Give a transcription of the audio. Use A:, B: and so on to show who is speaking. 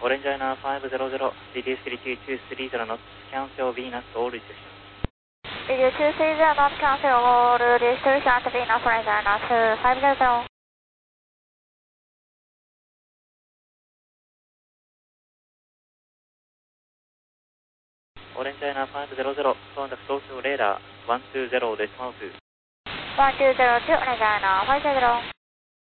A: オレンジアイナー500, reduce 3230 knots, cancel Venus, all reduction.
B: Reduce 230 knots, cancel all reduction at Venus, orange airliner 500.
A: Orange Airliner 500, contact Tokyo radar 120.2.
B: 1202, orange airliner 500.